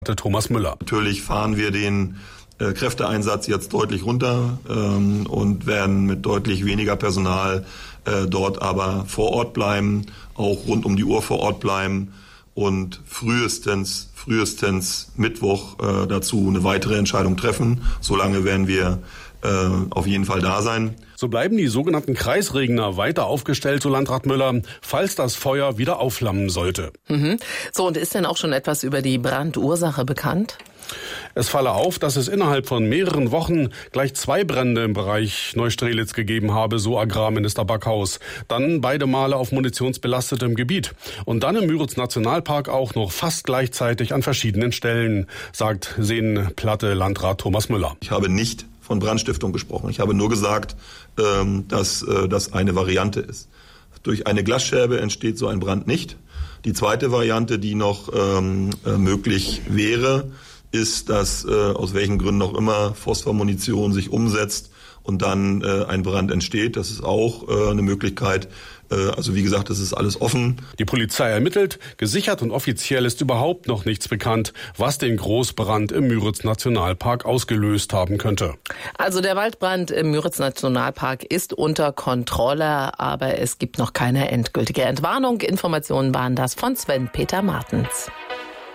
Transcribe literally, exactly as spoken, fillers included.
Thomas Müller. Natürlich fahren wir den äh, Kräfteeinsatz jetzt deutlich runter ähm, und werden mit deutlich weniger Personal äh, dort aber vor Ort bleiben, auch rund um die Uhr vor Ort bleiben und frühestens, frühestens Mittwoch äh, dazu eine weitere Entscheidung treffen. Solange werden wir äh, auf jeden Fall da sein. So bleiben die sogenannten Kreisregner weiter aufgestellt, so Landrat Müller, falls das Feuer wieder aufflammen sollte. Mhm. So, und ist denn auch schon etwas über die Brandursache bekannt? Es falle auf, dass es innerhalb von mehreren Wochen gleich zwei Brände im Bereich Neustrelitz gegeben habe, so Agrarminister Backhaus. Dann beide Male auf munitionsbelastetem Gebiet. Und dann im Müritz-Nationalpark auch noch fast gleichzeitig an verschiedenen Stellen, sagt Seenplatte-Landrat Thomas Müller. Ich habe nicht von Brandstiftung gesprochen. Ich habe nur gesagt, dass das eine Variante ist. Durch eine Glasscherbe entsteht so ein Brand nicht. Die zweite Variante, die noch ähm, möglich wäre, ist, dass äh, aus welchen Gründen auch immer Phosphormunition sich umsetzt und dann äh, ein Brand entsteht. Das ist auch äh, eine Möglichkeit. Äh, also wie gesagt, das ist alles offen. Die Polizei ermittelt. Gesichert und offiziell ist überhaupt noch nichts bekannt, was den Großbrand im Müritz-Nationalpark ausgelöst haben könnte. Also der Waldbrand im Müritz-Nationalpark ist unter Kontrolle, aber es gibt noch keine endgültige Entwarnung. Informationen waren das von Sven Peter Martens.